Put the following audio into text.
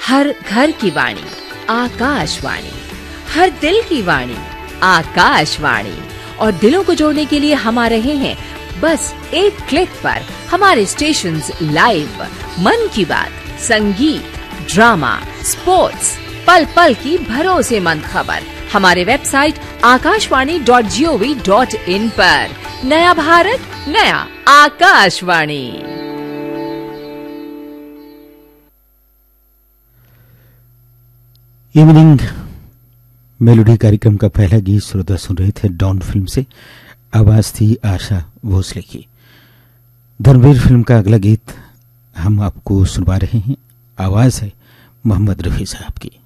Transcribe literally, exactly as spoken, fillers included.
हर घर की वाणी आकाशवाणी, हर दिल की वाणी आकाशवाणी। और दिलों को जोड़ने के लिए हम आ रहे हैं बस एक क्लिक पर। हमारे स्टेशंस लाइव, मन की बात, संगीत, ड्रामा, स्पोर्ट्स, पल पल की भरोसेमंद खबर हमारे website Akashvani dot G O V dot in पर। नया भारत, नया आकाशवाणी। इवनिंग मेलोडी कार्यक्रम का पहला गीत श्रोता सुन रहे थे डॉन फिल्म से। आवाज थी आशा भोसले की। धर्मवीर फिल्म का अगला गीत हम आपको सुनवा रहे हैं। आवाज है मोहम्मद रफी साहब की।